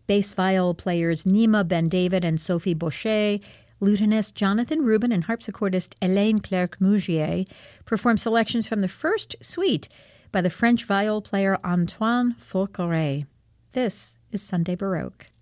bass viol players Nima Ben-David and Sophie Baucher, lutenist Jonathan Rubin, and harpsichordist Hélène Clerc-Mougier perform selections from the first suite by the French viol player Antoine Forqueray. This is Sunday Baroque.